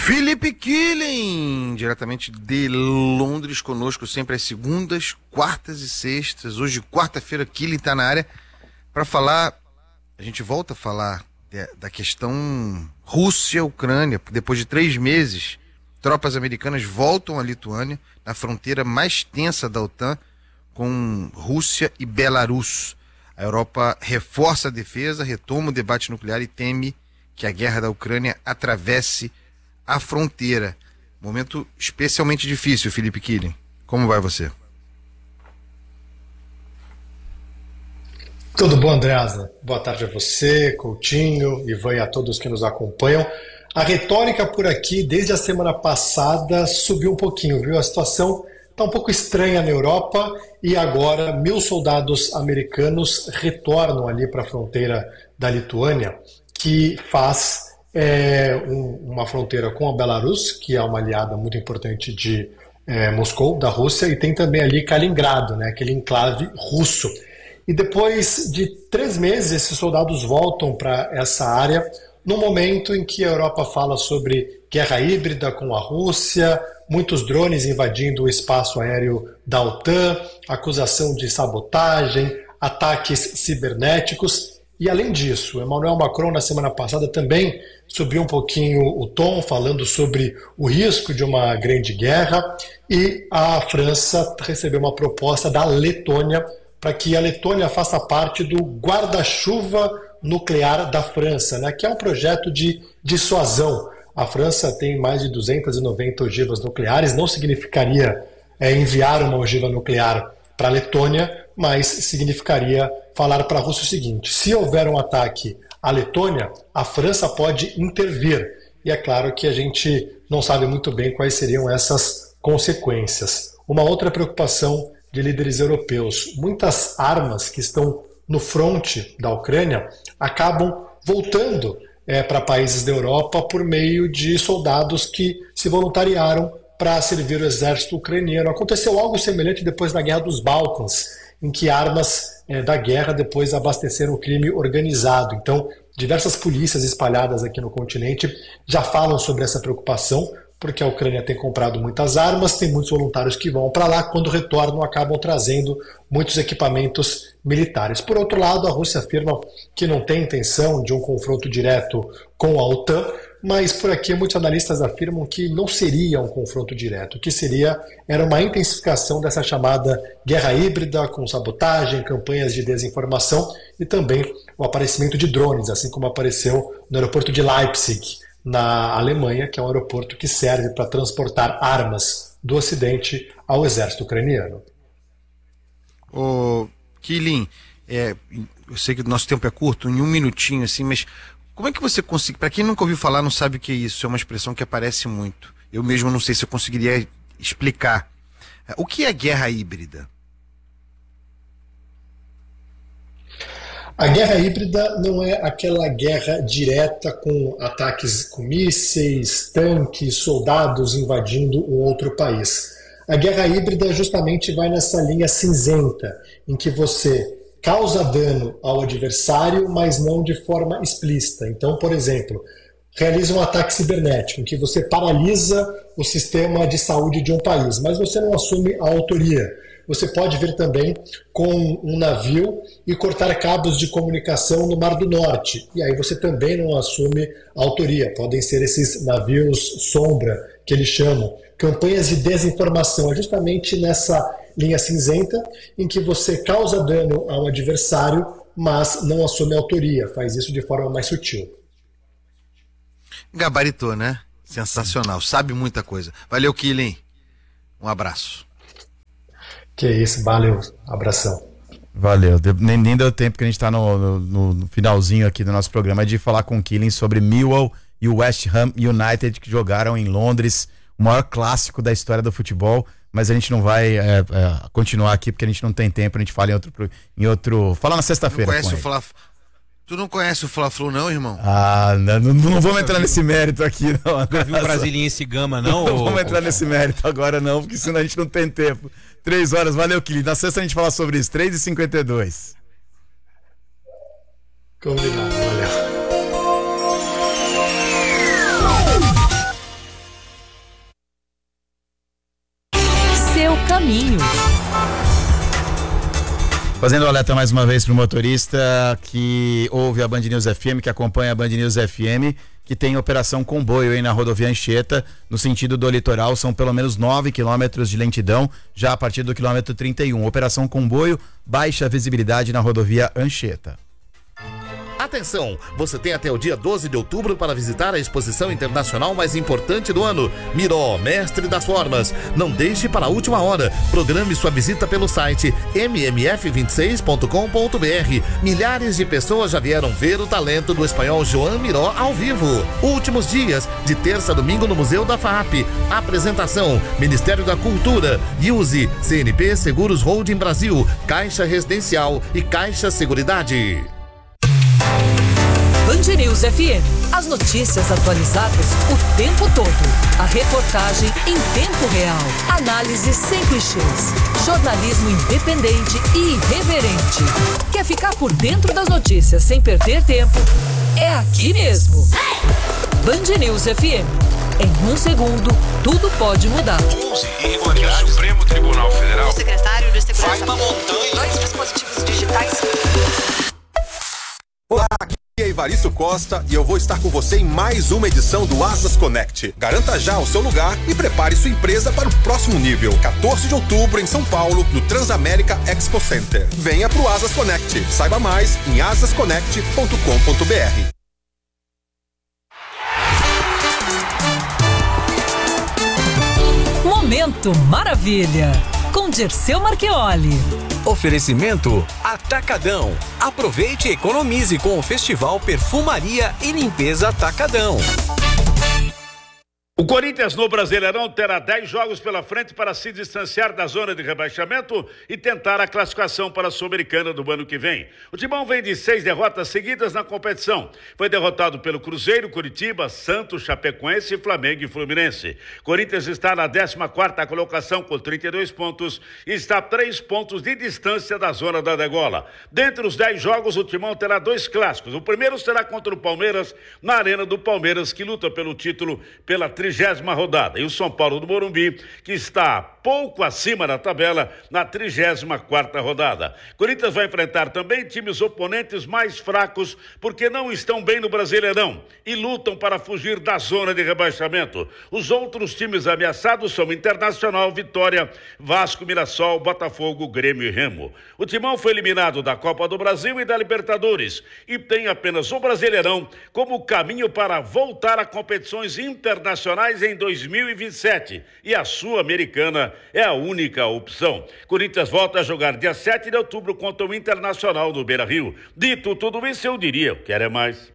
Felipe Killing, diretamente de Londres, conosco sempre às segundas, quartas e sextas. Hoje, quarta-feira, Killing está na área para falar. A gente volta a falar da questão Rússia-Ucrânia. Depois de 3 meses, tropas americanas voltam à Lituânia, na fronteira mais tensa da OTAN, com Rússia e Belarus. A Europa reforça a defesa, retoma o debate nuclear e teme que a guerra da Ucrânia atravesse a fronteira. Momento especialmente difícil, Felipe Killing. Como vai você? Tudo bom, Andreasa? Boa tarde a você, Coutinho, Ivan e a todos que nos acompanham. A retórica por aqui, desde a semana passada, subiu um pouquinho, viu? A situação está um pouco estranha na Europa e agora 1.000 soldados americanos retornam ali para a fronteira da Lituânia, que faz uma fronteira com a Belarus, que é uma aliada muito importante de Moscou, da Rússia, e tem também ali Kaliningrado, né, aquele enclave russo. E depois de 3 meses, esses soldados voltam para essa área, no momento em que a Europa fala sobre guerra híbrida com a Rússia, muitos drones invadindo o espaço aéreo da OTAN, acusação de sabotagem, ataques cibernéticos. E além disso, Emmanuel Macron na semana passada também subiu um pouquinho o tom, falando sobre o risco de uma grande guerra, e a França recebeu uma proposta da Letônia para que a Letônia faça parte do guarda-chuva nuclear da França, né, que é um projeto de dissuasão. A França tem mais de 290 ogivas nucleares, não significaria enviar uma ogiva nuclear para a Letônia, mas significaria falar para a Rússia o seguinte: se houver um ataque à Letônia, a França pode intervir. E é claro que a gente não sabe muito bem quais seriam essas consequências. Uma outra preocupação de líderes europeus: muitas armas que estão no fronte da Ucrânia acabam voltando para países da Europa por meio de soldados que se voluntariaram para servir o exército ucraniano. Aconteceu algo semelhante depois da Guerra dos Balcãs, em que armas da guerra depois abasteceram o crime organizado. Então, diversas polícias espalhadas aqui no continente já falam sobre essa preocupação, porque a Ucrânia tem comprado muitas armas, tem muitos voluntários que vão para lá, quando retornam acabam trazendo muitos equipamentos militares. Por outro lado, a Rússia afirma que não tem intenção de um confronto direto com a OTAN, mas por aqui muitos analistas afirmam que não seria um confronto direto, que era uma intensificação dessa chamada guerra híbrida, com sabotagem, campanhas de desinformação e também o aparecimento de drones, assim como apareceu no aeroporto de Leipzig, na Alemanha, que é um aeroporto que serve para transportar armas do Ocidente ao exército ucraniano. Ô, Killing, eu sei que o nosso tempo é curto, em um minutinho assim, mas como é que você consegue, para quem nunca ouviu falar, não sabe o que é isso, é uma expressão que aparece muito. Eu mesmo não sei se eu conseguiria explicar. O que é guerra híbrida? A guerra híbrida não é aquela guerra direta com ataques com mísseis, tanques, soldados invadindo um outro país. A guerra híbrida justamente vai nessa linha cinzenta, em que você causa dano ao adversário, mas não de forma explícita. Então, por exemplo, realiza um ataque cibernético, em que você paralisa o sistema de saúde de um país, mas você não assume a autoria. Você pode vir também com um navio e cortar cabos de comunicação no Mar do Norte. E aí você também não assume a autoria. Podem ser esses navios sombra, que eles chamam. Campanhas de desinformação. É justamente nessa linha cinzenta em que você causa dano ao adversário, mas não assume a autoria. Faz isso de forma mais sutil. Gabaritou, né? Sensacional. Sabe muita coisa. Valeu, Killing. Um abraço. Que isso, valeu, abração. Valeu, nem deu tempo que a gente está no finalzinho aqui do nosso programa de falar com o Killing sobre Millwall e o West Ham United, que jogaram em Londres, o maior clássico da história do futebol, mas a gente não vai continuar aqui porque a gente não tem tempo, a gente fala em outro fala na sexta-feira. Tu não conhece o Fla-Flu não, irmão? Não vamos entrar nesse mérito aqui, não. Nunca viu o Brasiliense Gama, não? Não vamos entrar nesse mérito agora, não, porque senão a gente não tem tempo. 3 horas, valeu, Killing. Na sexta a gente fala sobre isso, 3h52. Combinado, valeu. caminho. Fazendo o alerta mais uma vez para o motorista que ouve a Band News FM, que acompanha a Band News FM, que tem operação comboio aí na rodovia Anchieta, no sentido do litoral, são pelo menos 9 quilômetros de lentidão, já a partir do quilômetro 31. Operação comboio, baixa visibilidade na rodovia Anchieta. Atenção, você tem até o dia 12 de outubro para visitar a exposição internacional mais importante do ano, Miró, Mestre das Formas. Não deixe para a última hora. Programe sua visita pelo site mmf26.com.br. Milhares de pessoas já vieram ver o talento do espanhol Joan Miró ao vivo. Últimos dias, de terça a domingo no Museu da FAAP. Apresentação, Ministério da Cultura, Use, CNP Seguros Holding Brasil, Caixa Residencial e Caixa Seguridade. Band News FM. As notícias atualizadas o tempo todo. A reportagem em tempo real. Análise sem clichês. Jornalismo independente e irreverente. Quer ficar por dentro das notícias sem perder tempo? É aqui mesmo. Band News FM. Em um segundo, tudo pode mudar. 11 irregularidades. O Supremo Tribunal Federal. O secretário de Segurança. Faz uma montanha. 2 dispositivos digitais. Olá, aqui é Evaristo Costa e eu vou estar com você em mais uma edição do Asas Connect. Garanta já o seu lugar e prepare sua empresa para o próximo nível. 14 de outubro em São Paulo, no Transamérica Expo Center. Venha pro Asas Connect. Saiba mais em asasconnect.com.br. Momento Maravilha, com Dirceu Marchioli. Oferecimento Atacadão. Aproveite e economize com o Festival Perfumaria e Limpeza Atacadão. O Corinthians no Brasileirão terá 10 jogos pela frente para se distanciar da zona de rebaixamento e tentar a classificação para a Sul-Americana do ano que vem. O Timão vem de 6 derrotas seguidas na competição. Foi derrotado pelo Cruzeiro, Curitiba, Santos, Chapecoense, Flamengo e Fluminense. Corinthians está na 14ª colocação com 32 pontos e está a 3 pontos de distância da zona da degola. Dentre os 10 jogos, o Timão terá 2 clássicos. O primeiro será contra o Palmeiras, na Arena do Palmeiras, que luta pelo título pela 30ª rodada. E o São Paulo do Morumbi, que está pouco acima da tabela na 34ª rodada. Corinthians vai enfrentar também times oponentes mais fracos, porque não estão bem no Brasileirão e lutam para fugir da zona de rebaixamento. Os outros times ameaçados são Internacional, Vitória, Vasco, Mirassol, Botafogo, Grêmio e Remo. O Timão foi eliminado da Copa do Brasil e da Libertadores e tem apenas o Brasileirão como caminho para voltar a competições internacionais em 2027 e a Sul-Americana é a única opção. Corinthians volta a jogar dia 7 de outubro contra o Internacional no Beira-Rio. Dito tudo isso, eu diria, quero é mais.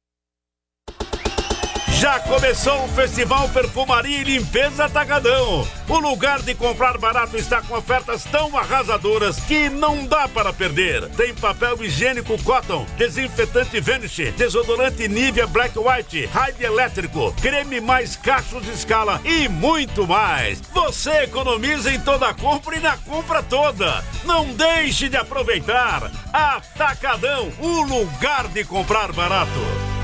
Já começou o Festival Perfumaria e Limpeza Atacadão. O lugar de comprar barato está com ofertas tão arrasadoras que não dá para perder. Tem papel higiênico Cotton, desinfetante Vanish, desodorante Nivea Black White, Raid elétrico, creme mais cachos de escala e muito mais. Você economiza em toda a compra e na compra toda. Não deixe de aproveitar. Atacadão, o lugar de comprar barato.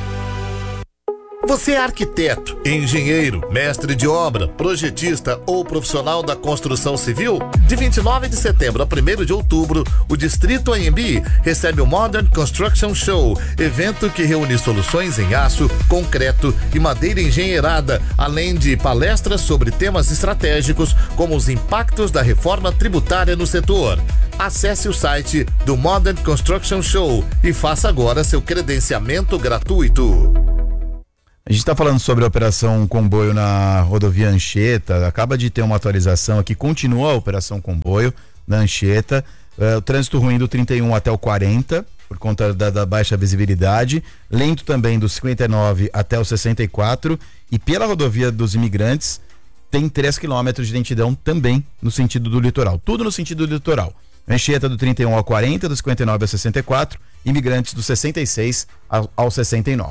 Você é arquiteto, engenheiro, mestre de obra, projetista ou profissional da construção civil? De 29 de setembro a 1º de outubro, o Distrito AMB recebe o Modern Construction Show, evento que reúne soluções em aço, concreto e madeira engenheirada, além de palestras sobre temas estratégicos como os impactos da reforma tributária no setor. Acesse o site do Modern Construction Show e faça agora seu credenciamento gratuito. A gente está falando sobre a operação comboio na rodovia Anchieta. Acaba de ter uma atualização aqui. Continua a operação comboio na Anchieta. O trânsito ruim do 31 até o 40, por conta da baixa visibilidade. Lento também do 59 até o 64. E pela rodovia dos Imigrantes, tem 3 quilômetros de lentidão também no sentido do litoral. Tudo no sentido do litoral. Anchieta do 31 ao 40, do 59 ao 64. Imigrantes do 66 ao 69.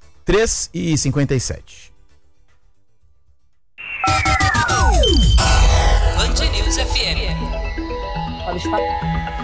3h57. Band News FM.